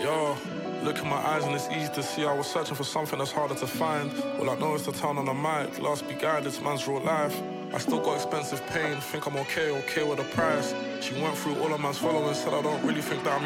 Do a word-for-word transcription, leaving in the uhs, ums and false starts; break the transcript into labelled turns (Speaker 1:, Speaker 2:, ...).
Speaker 1: Yo, look in my eyes and it's easy to see I was searching for something that's harder to find. All I know is the town on the mic, last be guided, it's man's real life. I still got expensive pain, think I'm okay, okay with the price. She went through all of man's following, said I don't really think that I'm